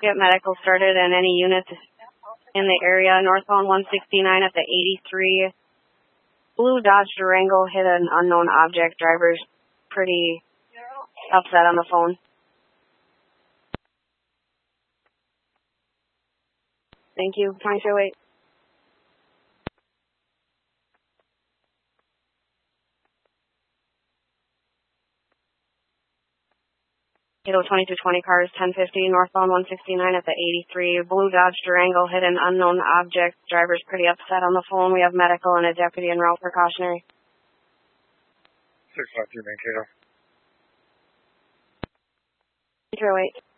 Get medical started and any units in the area. Northbound 169 at the 83. Blue Dodge Durango hit an unknown object. Driver's pretty upset on the phone. Thank you. 2208. Kilo 2220 cars 1050 northbound 169 at the 83. Blue Dodge Durango hit an unknown object. Driver's pretty upset on the phone. We have medical and a deputy en route precautionary. 653 Mankato. 208.